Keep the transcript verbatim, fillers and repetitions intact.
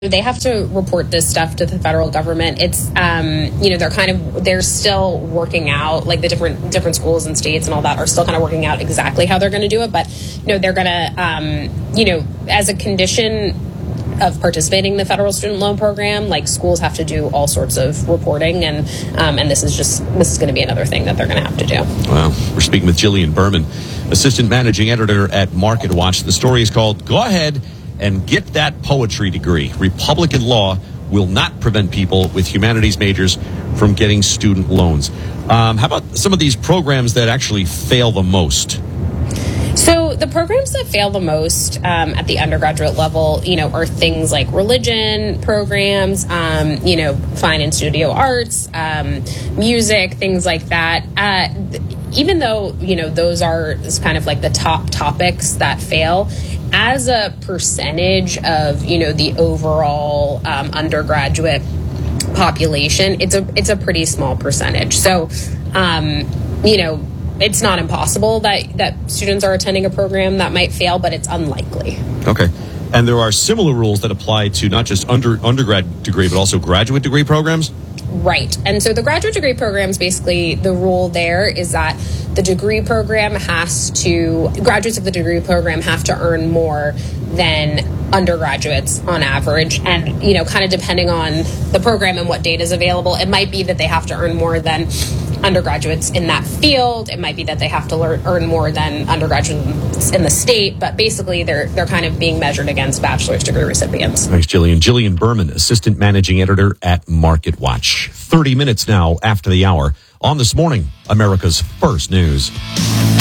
They have to report this stuff to the federal government. It's, um, you know, they're kind of, they're still working out, like the different different schools and states and all that are still kind of working out exactly how they're going to do it. But, you know, they're going to, um, you know, as a condition of participating in the federal student loan program, like schools have to do all sorts of reporting. And um, and this is just, this is going to be another thing that they're going to have to do. Well, we're speaking with Jillian Berman, Assistant Managing Editor at Market Watch. The story is called Go Ahead and Get That Poetry Degree. Republican law will not prevent people with humanities majors from getting student loans. Um, how about some of these programs that actually fail the most? So the programs that fail the most um, at the undergraduate level, you know, are things like religion programs, um, you know, fine and studio arts, um, music, things like that. Uh, even though, you know, those are kind of like the top topics that fail, as a percentage of, you know, the overall um, undergraduate population, it's a it's a pretty small percentage. So, um, you know, it's not impossible that, that students are attending a program that might fail, but it's unlikely. Okay. And there are similar rules that apply to not just under undergrad degree, but also graduate degree programs? Right. And so the graduate degree programs, basically the rule there is that the degree program has to, graduates of the degree program have to earn more than undergraduates on average. And, you know, kind of depending on the program and what data is available, it might be that they have to earn more than undergraduates in that field. It might be that they have to learn, earn more than undergraduates in the state. But basically, they're they're kind of being measured against bachelor's degree recipients. Thanks, Jillian. Jillian Berman, Assistant Managing Editor at Market Watch. thirty minutes now after the hour on This Morning, America's First News.